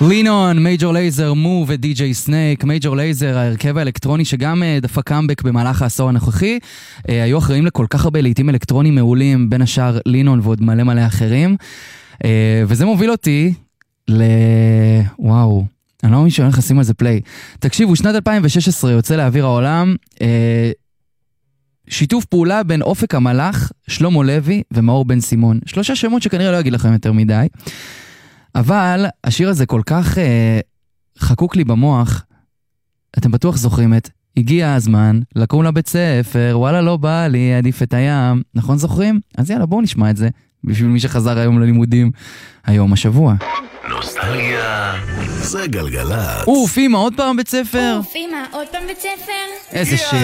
לינון, מייג'ור לייזר, מו ודי-ג'יי סנייק. מייג'ור לייזר, ההרכב האלקטרוני שגם דפק קאמבק במהלך העשור הנוכחי, היו אחראים לכל כך הרבה לעיתים אלקטרונים מעולים, בין השאר לינון ועוד מלא מלא אחרים. וזה מוביל אותי וואו, אני לא מאמין שהולך לשים על זה פליי. תקשיבו, שנת 2016 יוצא לאוויר העולם שיתוף פעולה בין אופק המלאך, שלמה לוי ומאור בן סימון. 3 שמות שכנראה לא אגיד לכם יותר מדי. אבל השיר הזה כל כך חקוק לי במוח, אתם בטוח זוכרים את הגיע הזמן לקום לבית ספר, וואלה לא בא לי, עדיף את הים, נכון זוכרים? אז יאללה בואו נשמע את זה, בשביל מי שחזר היום ללימודים, היום השבוע. נוסטלגיה זה גלגלת. אמא עוד פעם בית ספר? אמא עוד פעם בית ספר? איזה שיר.